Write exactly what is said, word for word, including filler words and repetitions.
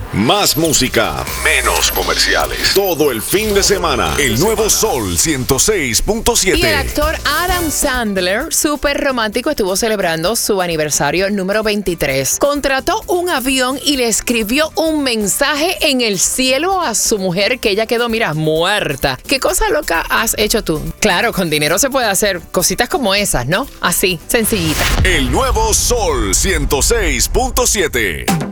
Más música, menos comerciales. Todo el fin de semana. El nuevo Sol ciento seis punto siete. Y el actor Adam Sandler, súper romántico, estuvo celebrando su aniversario número veintitrés. Contrató un avión y le escribió un mensaje en el cielo a su mujer, que ella quedó, mira, muerta. ¿Qué cosa loca has hecho tú? Claro, con dinero se puede hacer cositas como esas, ¿no? Así, sencillita. El nuevo Sol ciento seis punto siete.